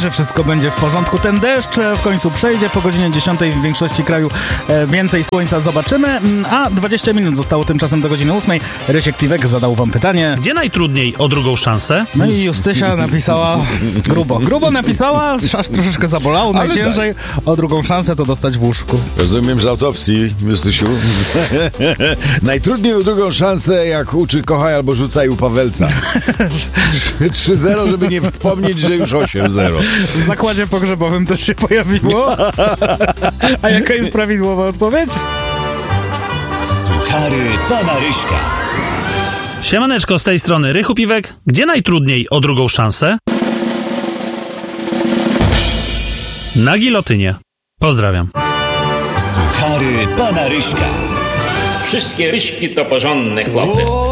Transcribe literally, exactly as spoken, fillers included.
że wszystko będzie w porządku. Ten deszcz w końcu przejdzie. Po godzinie dziesiątej w większości kraju więcej słońca zobaczymy. A dwadzieścia minut zostało tymczasem do godziny ósmej. Rysiek Piwek zadał wam pytanie. Gdzie najtrudniej o drugą szansę? No i Justysia napisała grubo. Grubo napisała, aż troszeczkę zabolało. Najciężej o drugą szansę to dostać w łóżku. Rozumiem z autopsji, Justysiu. Najtrudniej o drugą szansę, jak uczy kochaj albo rzucaj u Pawelca. trzy zero, żeby nie wspomnieć, że już osiem zero. W zakładzie pogrzebowym też się pojawiło. A jaka jest prawidłowa odpowiedź? Suchary pana Ryśka. Siemaneczko, z tej strony Rychu Piwek. Gdzie najtrudniej o drugą szansę? Na gilotynie. Pozdrawiam. Suchary pana Ryśka. Wszystkie Ryśki to porządne chłopy.